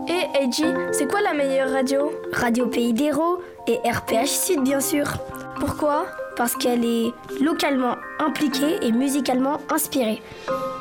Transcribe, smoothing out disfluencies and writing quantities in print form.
Et Eiji, c'est quoi la meilleure radio? Radio Pays d'Hérault et RPH Sud, bien sûr. Pourquoi? Parce qu'elle est localement impliquée et musicalement inspirée.